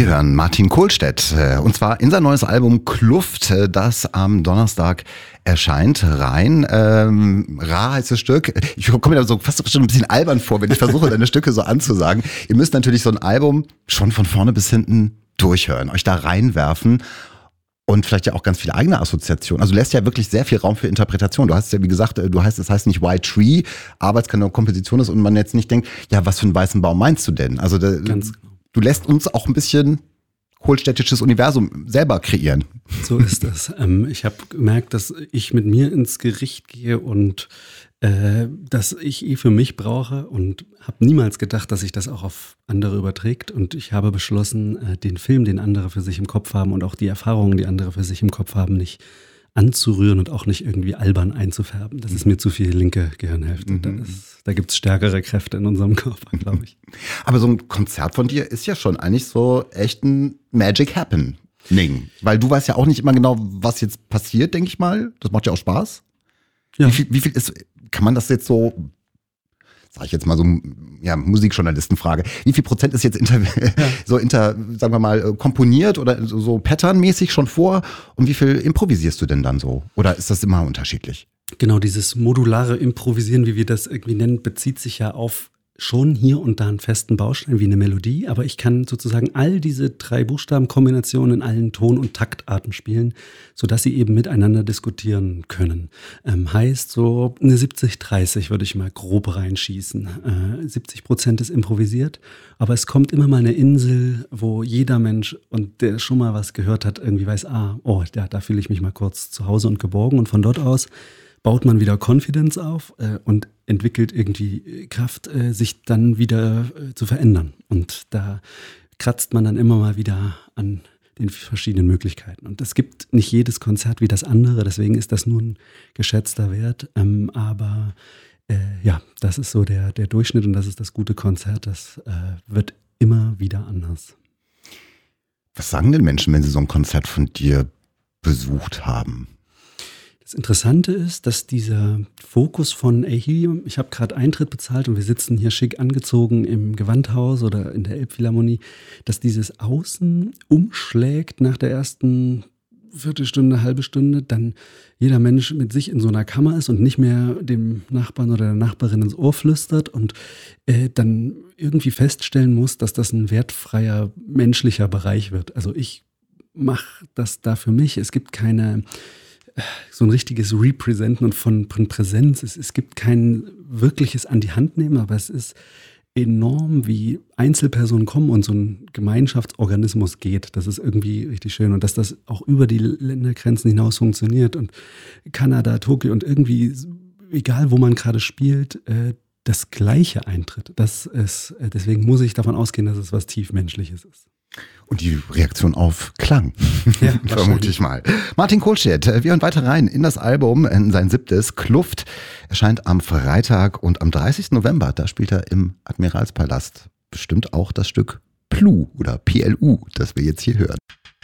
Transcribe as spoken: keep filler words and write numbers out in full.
hören Martin Kohlstedt und zwar in sein neues Album Kluft, das am Donnerstag erscheint. Rein, ähm, Ra heißt das Stück. Ich komme mir da so fast schon ein bisschen albern vor, wenn ich versuche, deine Stücke so anzusagen. Ihr müsst natürlich so ein Album schon von vorne bis hinten durchhören, euch da reinwerfen. Und vielleicht ja auch ganz viele eigene Assoziationen. Also du lässt ja wirklich sehr viel Raum für Interpretation. Du hast ja, wie gesagt, du heißt, es heißt nicht White Tree, aber es keine Komposition ist und man jetzt nicht denkt, ja, was für einen weißen Baum meinst du denn? Also da, du lässt uns auch ein bisschen kohlstädtisches Universum selber kreieren. So ist es. Ähm, ich habe gemerkt, dass ich mit mir ins Gericht gehe und äh, dass ich eh für mich brauche und habe niemals gedacht, dass sich das auch auf andere überträgt. Und ich habe beschlossen, äh, den Film, den andere für sich im Kopf haben und auch die Erfahrungen, die andere für sich im Kopf haben, nicht anzurühren und auch nicht irgendwie albern einzufärben. Das ist mir zu viel linke Gehirnhälfte. Mhm. Da, ist, da gibt es stärkere Kräfte in unserem Körper, glaube ich. Aber so ein Konzert von dir ist ja schon eigentlich so echt ein Magic Happening. Weil du weißt ja auch nicht immer genau, was jetzt passiert, denke ich mal. Das macht ja auch Spaß. Ja. Wie viel, wie viel ist, kann man das jetzt so, sag ich jetzt mal so, ja, Musikjournalistenfrage, wie viel Prozent ist jetzt inter, ja. so inter, sagen wir mal, komponiert oder so, so patternmäßig schon vor und wie viel improvisierst du denn dann so? Oder ist das immer unterschiedlich? Genau, dieses modulare Improvisieren, wie wir das irgendwie nennen, bezieht sich ja auf schon hier und da einen festen Baustein wie eine Melodie, aber ich kann sozusagen all diese drei Buchstabenkombinationen in allen Ton- und Taktarten spielen, sodass sie eben miteinander diskutieren können. Ähm, heißt so eine siebzig dreißig würde ich mal grob reinschießen. Äh, siebzig Prozent ist improvisiert, aber es kommt immer mal eine Insel, wo jeder Mensch, und der schon mal was gehört hat, irgendwie weiß, ah, oh, ja, da fühle ich mich mal kurz zu Hause und geborgen und von dort aus baut man wieder Confidence auf äh, und entwickelt irgendwie Kraft, äh, sich dann wieder äh, zu verändern. Und da kratzt man dann immer mal wieder an den verschiedenen Möglichkeiten. Und es gibt nicht jedes Konzert wie das andere, deswegen ist das nur ein geschätzter Wert. Ähm, aber äh, ja, das ist so der, der Durchschnitt und das ist das gute Konzert. Das äh, wird immer wieder anders. Was sagen denn Menschen, wenn sie so ein Konzert von dir besucht haben? Das Interessante ist, dass dieser Fokus von, ey, hier, ich habe gerade Eintritt bezahlt und wir sitzen hier schick angezogen im Gewandhaus oder in der Elbphilharmonie, dass dieses Außen umschlägt nach der ersten Viertelstunde, halbe Stunde, dann jeder Mensch mit sich in so einer Kammer ist und nicht mehr dem Nachbarn oder der Nachbarin ins Ohr flüstert und äh, dann irgendwie feststellen muss, dass das ein wertfreier menschlicher Bereich wird. Also ich mache das da für mich. Es gibt keine so ein richtiges Representen und von Präsenz. Es, es gibt kein wirkliches an die Hand nehmen, aber es ist enorm, wie Einzelpersonen kommen und so ein Gemeinschaftsorganismus geht. Das ist irgendwie richtig schön und dass das auch über die Ländergrenzen hinaus funktioniert und Kanada, Tokio und irgendwie, egal wo man gerade spielt, das Gleiche eintritt. Das ist, deswegen muss ich davon ausgehen, dass es was tiefmenschliches ist. Und die Reaktion auf Klang, ja, vermute ich mal. Martin Kohlstedt, wir hören weiter rein in das Album, in sein siebtes, Kluft, erscheint am Freitag und am dreißigsten November, da spielt er im Admiralspalast bestimmt auch das Stück Plu oder P L U, das wir jetzt hier hören.